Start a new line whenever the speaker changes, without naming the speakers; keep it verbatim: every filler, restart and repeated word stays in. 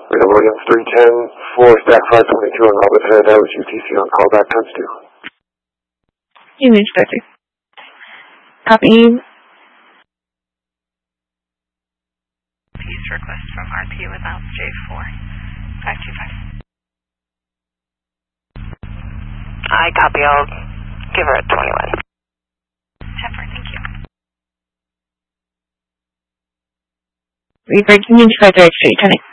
Rita Williams, three ten, four, stack five twenty-two on Robert Head. That was U T C on callback times two.
Unit inspector. Copy.
Peace request from R P without J four. five two five. I copy. I'll give her a twenty-one. ten four, thank you.
Reverse Unit inspector, X-ray, ten.